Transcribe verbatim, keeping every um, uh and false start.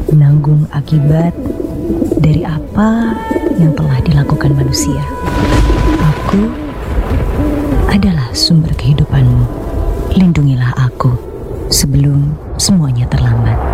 menanggung akibat dari apa yang telah dilakukan manusia. Aku adalah sumber kehidupanmu. Lindungilah aku sebelum semuanya terlambat.